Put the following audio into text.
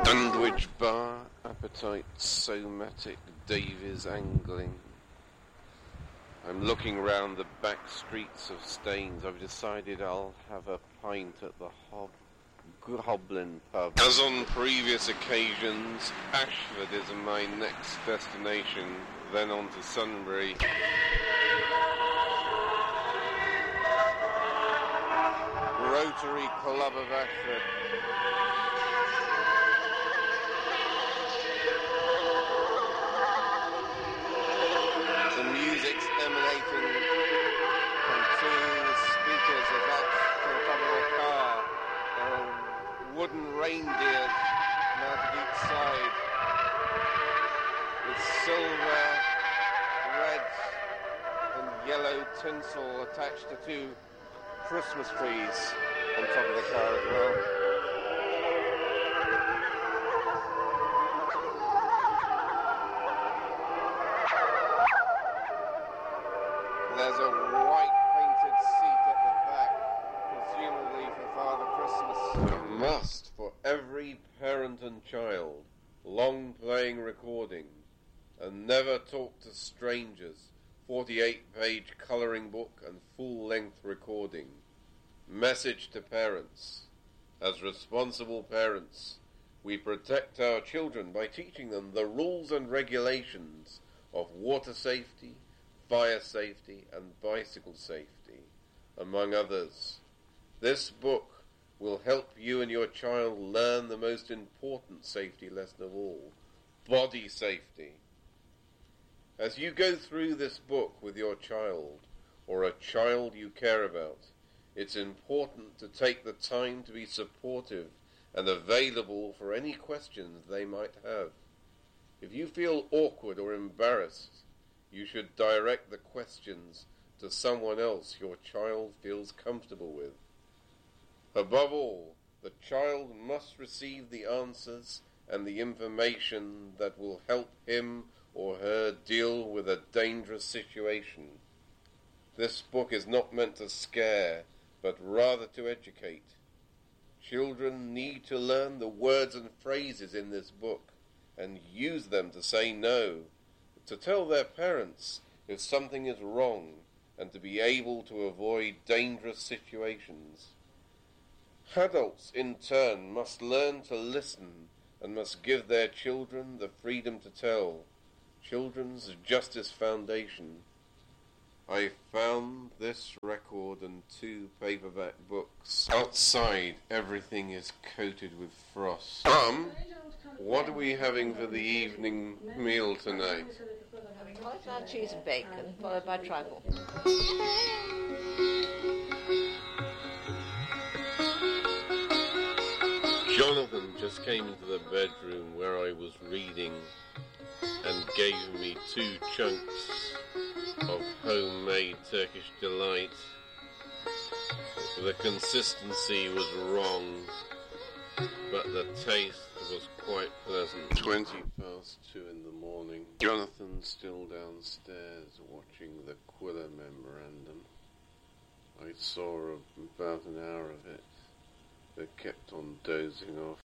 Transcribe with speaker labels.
Speaker 1: Sandwich bar, appetite somatic, Davies angling. I'm looking round the back streets of Staines. I've decided I'll have a pint at the Goblin pub. As on previous occasions, Ashford is my next destination, then on to Sunbury. Rotary Club of Ashford. The music's emanating from two speakers attached to the top of the car. There are wooden reindeers mounted each side with silver, red and yellow tinsel attached to two Christmas trees on top of the car as well. There's a white painted seat at the back, presumably for Father Christmas. A must for every parent and child, long playing recording, and never talk to strangers, 48-page colouring book and full-length recording. Message to parents. As responsible parents, we protect our children by teaching them the rules and regulations of water safety, fire safety and bicycle safety, among others. This book will help you and your child learn the most important safety lesson of all, body safety. As you go through this book with your child, or a child you care about, it's important to take the time to be supportive and available for any questions they might have. If you feel awkward or embarrassed, you should direct the questions to someone else your child feels comfortable with. Above all, the child must receive the answers and the information that will help him or her deal with a dangerous situation. This book is not meant to scare, but rather to educate. Children need to learn the words and phrases in this book and use them to say no, to tell their parents if something is wrong, and to be able to avoid dangerous situations. Adults, in turn, must learn to listen and must give their children the freedom to tell. Children's Justice Foundation. I found this record and 2 paperback books. Outside, everything is coated with frost. What are we having for the evening meal tonight?
Speaker 2: Cauliflower cheese and bacon, followed by trifle.
Speaker 1: Jonathan just came into the bedroom where I was reading and gave me 2 chunks of homemade Turkish delight. The consistency was wrong, but the taste was quite pleasant. 2:20 in the morning. Jonathan's still downstairs watching the Quiller memorandum. I saw about an hour of it, but kept on dozing off.